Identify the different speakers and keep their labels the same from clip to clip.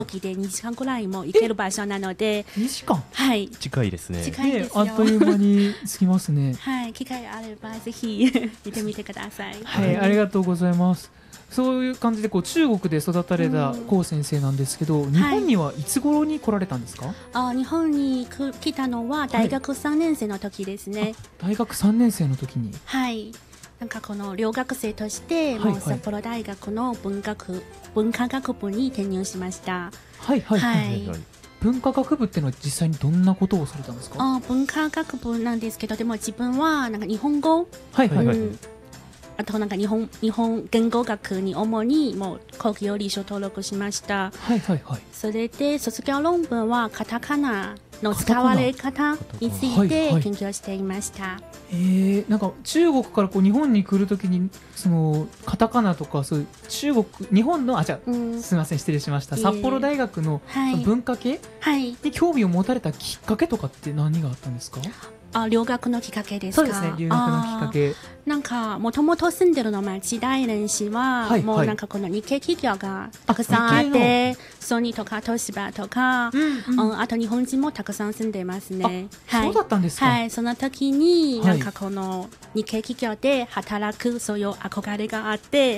Speaker 1: 機で2時間くらいも行ける場所なので、
Speaker 2: 2時間
Speaker 1: はい、
Speaker 3: 近いですね。
Speaker 1: 近いですよ。
Speaker 2: あっという間に着きますね。
Speaker 1: はい、機会あればぜひ見てみてください。
Speaker 2: はい、ありがとうございます。そういう感じでこう中国で育たれた高先生なんですけど、日本にはいつ頃に来られたんですか？
Speaker 1: 日本に来たのは大学3年生の時ですね。
Speaker 2: 大学3年生の時に。
Speaker 1: はい。なんかこの留学生として、もう札幌大学の文化学部に転入しました。
Speaker 2: はいはいはい。文化学部っていうのは実際にどんなことをされたんですか？
Speaker 1: 文化学部なんですけど、でも自分はなんか日本語、
Speaker 2: はいはいはい。
Speaker 1: あとなんか日本言語学に主にもう国語履書登録しました。
Speaker 2: はいはいはい。
Speaker 1: それで卒業論文はカタカナの使われ方について研究していました。
Speaker 2: なんか中国からこう日本に来るときにそのカタカナとかそういう中国日本のすみません失礼しました、札幌大学の文化系に興味を持たれたきっかけとかって何があったんですか？
Speaker 1: 留学のきっかけですか？
Speaker 2: そうですね、留学のきっかけ。
Speaker 1: なんかもともと住んでるの町大連市は、もうなんかこの日系企業がたくさんあって、ソニーとか東芝とか、あと日本人もたくさん住んでますね。
Speaker 2: そうだったんですか？
Speaker 1: はい、その時になんかこの日系企業で働くそういう憧れがあって、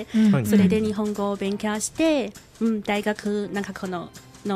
Speaker 1: それで日本語を勉強して、大学なんかこの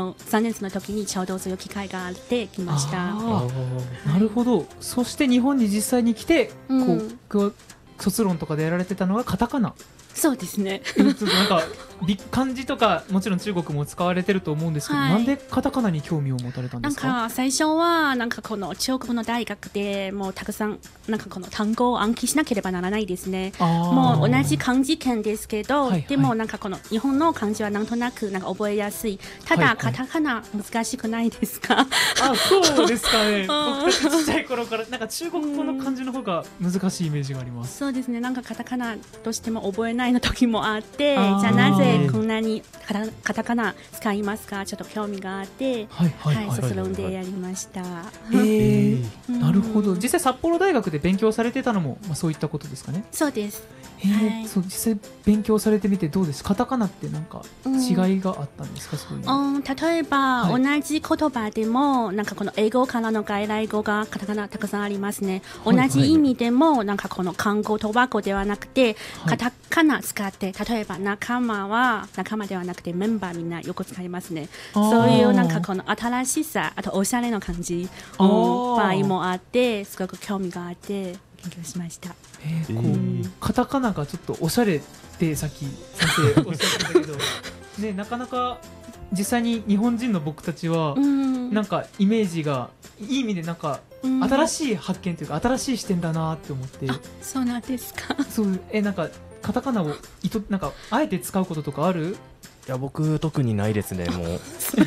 Speaker 1: 3年生の時にちょうどそういう機会があってきました。
Speaker 2: なるほど。そして日本に実際に来て、こう卒論とかでやられてたのがカタカナ。
Speaker 1: そうですね。
Speaker 2: なんか漢字とかもちろん中国も使われてると思うんですけど、なんでカタカナに興味を持たれたんですか？
Speaker 1: なんか最初はなんかこの中国の大学でもうたくさんなんかこの単語を暗記しなければならないですね。もう同じ漢字圏ですけど、でもなんかこの日本の漢字はなんとなくなんか覚えやすい。ただカタカナ難しくないですか？
Speaker 2: そうですかね。僕たちちっちゃい頃からなんか中国語の漢字の方が難しいイメージがあります。
Speaker 1: そうですね。なんかカタカナとしても覚えないの時もあって、じゃあなぜこんなにカタカナ使いますか？ちょっと興味があって、卒論でやりました。
Speaker 2: なるほど。実際札幌大学で勉強されてたのもそういったことですかね？
Speaker 1: そうです。
Speaker 2: そう実際勉強されてみてどうです？カタカナってなんか違いがあったんですか？そういう
Speaker 1: 例えば、同じ言葉でもなんかこの英語からの外来語がカタカナたくさんありますね。同じ意味でもなんかこの漢語と和語ではなくてカタカナ使って、例えば仲間は仲間ではなくてメンバーみんなよく使いますね。そういうなんかこの新しさ、あとおしゃれの感じ場合もあって、すごく興味があって研究しました。
Speaker 2: カタカナがちょっとおしゃれってさっき先生おっしゃってたけどね、なかなか実際に日本人の僕たちはなんかイメージがいい意味でなんか新しい発見というか新しい視点だなって思って。
Speaker 1: そうなんですか？
Speaker 2: なんかカタカナをなんかあえて使うこととかある？
Speaker 3: いや僕特にないですね。もう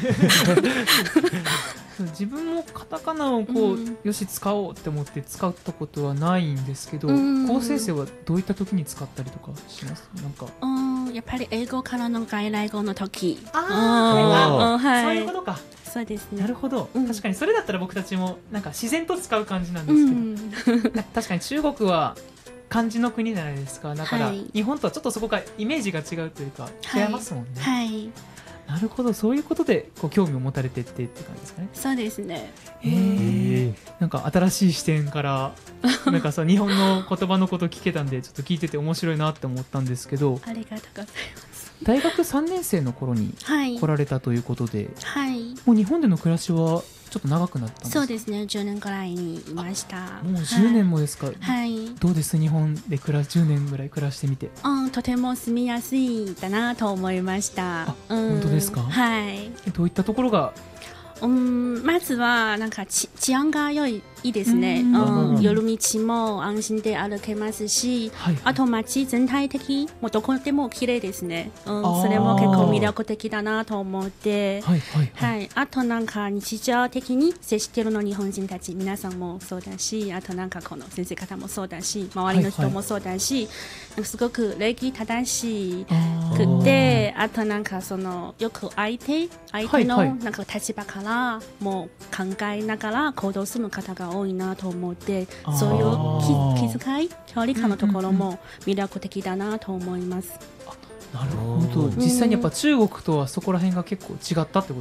Speaker 2: 自分もカタカナをこう、よし使おうって思って使ったことはないんですけど、高先生はどういった時に使ったりとかします？なんか
Speaker 1: やっぱり英語からの外来語の時。
Speaker 2: そういうことか。
Speaker 1: そうですね。
Speaker 2: なるほど、確かにそれだったら僕たちもなんか自然と使う感じなんですけど、確かに中国は漢字の国じゃないですか。だから日本とはちょっとそこがイメージが違うというか違いますもんね。なるほど。そういうことでこう興味を持たれてって感じですかね？
Speaker 1: そうですね。
Speaker 2: なんか新しい視点からなんか日本の言葉のこと聞けたんでちょっと聞いてて面白いなって思ったんですけど、
Speaker 1: ありがとうございます。
Speaker 2: 大学3年生の頃に来られたということで、もう日本での暮らしはちょっと長くなったんですか？
Speaker 1: そうですね、10年くらいにいました。
Speaker 2: もう10年もですか？どうです？日本で10年ぐらい暮らしてみて。
Speaker 1: とても住みやすいだなと思いました。
Speaker 2: 本当ですか？どういったところが？
Speaker 1: まずはなんか治安が良いですね。夜道も安心で歩けますし、あと街全体的もどこでも綺麗ですね。それも結構魅力的だなと思って、あとなんか日常的に接してるの日本人たち皆さんもそうだし、あとなんかこの先生方もそうだし、周りの人もそうだし、なんかすごく礼儀正しくて、あとなんかよく相手のなんか立場からもう考えながら行動する方が多いなと思って、そういう気遣い距離感のところも魅力的だなと思います。
Speaker 2: なるほど。実際にやっぱ中国とはそこら辺が結構違ったってこと